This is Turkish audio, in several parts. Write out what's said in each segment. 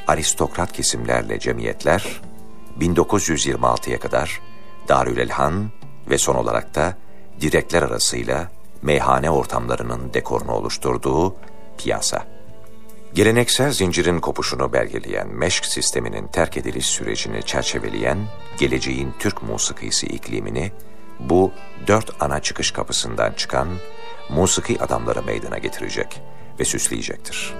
aristokrat kesimlerle cemiyetler, 1926'ya kadar Darülelhan ve son olarak da direkler arasıyla meyhane ortamlarının dekorunu oluşturduğu piyasa. Geleneksel zincirin kopuşunu belgeleyen meşk sisteminin terk ediliş sürecini çerçeveleyen geleceğin Türk musikisi iklimini bu 4 ana çıkış kapısından çıkan musiki adamları meydana getirecek ve süsleyecektir.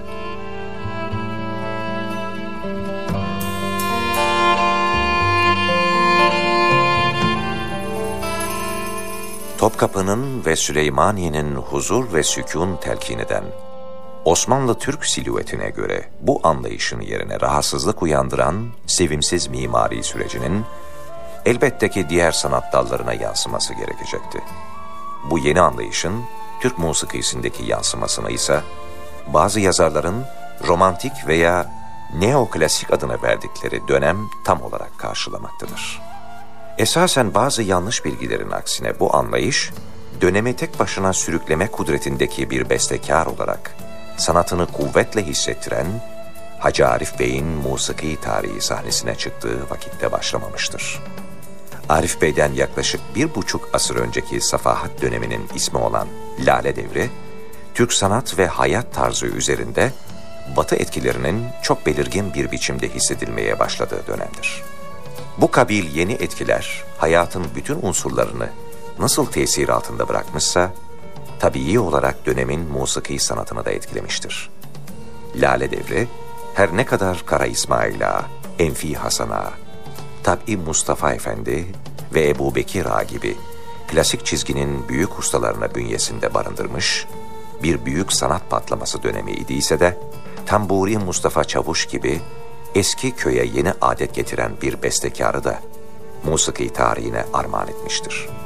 Topkapı'nın ve Süleymaniye'nin huzur ve sükûn telkin eden Osmanlı Türk silüetine göre bu anlayışın yerine rahatsızlık uyandıran sevimsiz mimari sürecinin elbette ki diğer sanat dallarına yansıması gerekecekti. Bu yeni anlayışın Türk musikisindeki yansımasını ise bazı yazarların romantik veya neoklasik adına verdikleri dönem tam olarak karşılamaktadır. Esasen bazı yanlış bilgilerin aksine bu anlayış, dönemi tek başına sürükleme kudretindeki bir bestekar olarak sanatını kuvvetle hissettiren Hacı Arif Bey'in musiki tarihi sahnesine çıktığı vakitte başlamamıştır. Arif Bey'den yaklaşık 1,5 asır önceki Safahat döneminin ismi olan Lale Devri, Türk sanat ve hayat tarzı üzerinde Batı etkilerinin çok belirgin bir biçimde hissedilmeye başladığı dönemdir. Bu kabil yeni etkiler hayatın bütün unsurlarını nasıl tesir altında bırakmışsa, tabii olarak dönemin musiki sanatını da etkilemiştir. Lale Devri, her ne kadar Kara İsmail Ağa, Enfi Hasan Ağa, Tab'i Mustafa Efendi ve Ebu Bekir Ağa gibi klasik çizginin büyük ustalarını bünyesinde barındırmış, bir büyük sanat patlaması dönemi idiyse de, Tamburi Mustafa Çavuş gibi eski köye yeni adet getiren bir bestekarı da musiki tarihine armağan etmiştir.